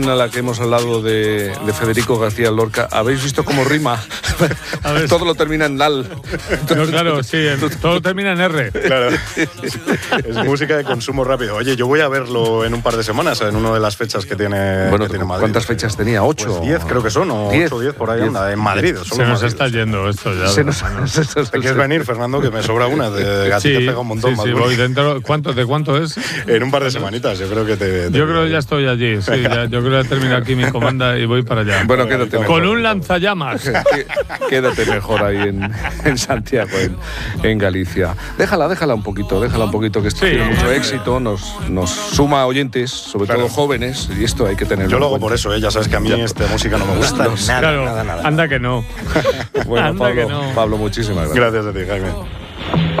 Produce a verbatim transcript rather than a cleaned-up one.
A la que hemos hablado de, de Federico García Lorca, ¿habéis visto cómo rima? Todo lo termina en Lal. No, claro, sí, en, todo termina en R. Claro. Es música de consumo rápido. Oye, yo voy a verlo en un par de semanas, en una de las fechas que tiene, bueno, que tiene Madrid. ¿Cuántas fechas tenía? ¿Ocho? Pues diez creo que son, o diez, ocho o diez por ahí anda, en Madrid. Se nos Madrid, está yendo esto ya. Se nos, se ¿Te quieres venir, Fernando? Que me sobra una. De, a ti sí, te pega un montón. Sí, sí, voy dentro. ¿Cuánto, ¿De cuánto es? En un par de semanitas, yo creo que te... te yo creo que ya estoy allí, sí. Ya, yo creo que he terminado aquí mi comanda y voy para allá. Bueno, quédate mejor. Con un lanzallamas. Quédate mejor ahí en, en Santiago, en, en Galicia. Déjala, déjala un poquito, déjala un poquito, que esto sí, tiene mucho éxito, nos, nos suma oyentes, sobre claro. todo jóvenes, y esto hay que tenerlo. Yo lo hago por eso, ¿eh? Ya sabes que a mí ya. esta música no me gusta no, nada, claro, nada, nada. Anda que no. Bueno, anda Pablo, que no. Pablo, muchísimas gracias. Gracias a ti, Jaime.